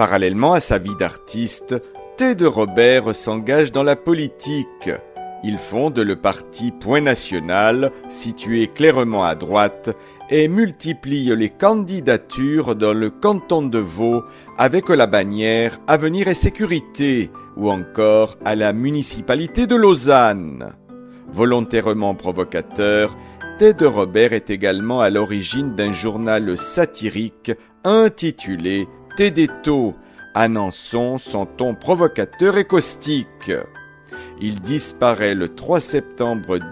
Parallèlement à sa vie d'artiste, T. de Robert s'engage dans la politique. Il fonde le parti Point National, situé clairement à droite, et multiplie les candidatures dans le canton de Vaud avec la bannière Avenir et Sécurité, ou encore à la municipalité de Lausanne. Volontairement provocateur, T. de Robert est également à l'origine d'un journal satirique intitulé T. d'Étaux, annonçant son ton provocateur et caustique. Il disparaît le 3 septembre